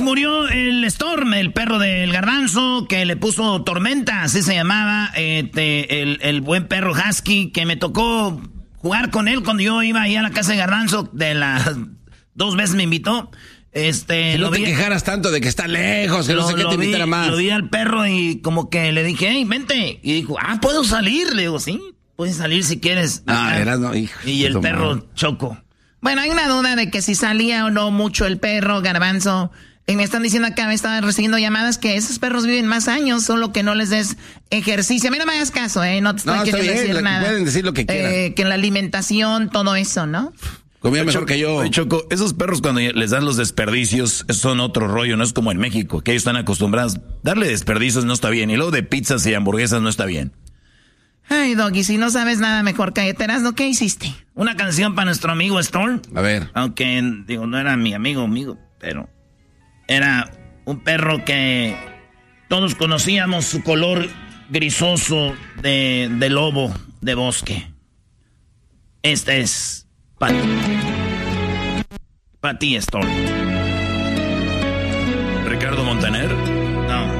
murió el Storm, el perro del Garbanzo, que le puso Tormenta, así se llamaba, el buen perro Husky, que me tocó jugar con él cuando yo iba ahí a la casa de Garbanzo, 2 veces me invitó. Si no te quejaras tanto de que está lejos, que no sé qué te invitara más. Lo vi al perro y como que le dije, hey, vente. Y dijo, ¿puedo salir? Le digo, sí, puedes salir si quieres. Y el perro Choco. Bueno, hay una duda de que si salía o no mucho el perro, Garbanzo. Y me están diciendo acá, me estaban recibiendo llamadas que esos perros viven más años, solo que no les des ejercicio. A mí no me hagas caso, no te estoy queriendo decir nada. Pueden decir lo que quieran. Que la alimentación, todo eso, ¿no? Comía mejor que yo. Choco, esos perros cuando les dan los desperdicios son otro rollo, no es como en México, que ellos están acostumbrados. Darle desperdicios no está bien, y luego de pizzas y hamburguesas no está bien. Ay, Doggy, si no sabes nada, mejor cállate, ¿no? ¿Qué hiciste? Una canción para nuestro amigo Storm. A ver. Aunque, no era mi amigo, pero era un perro que todos conocíamos su color grisoso de lobo de bosque. Este es para ti, Storm. Ricardo Montaner.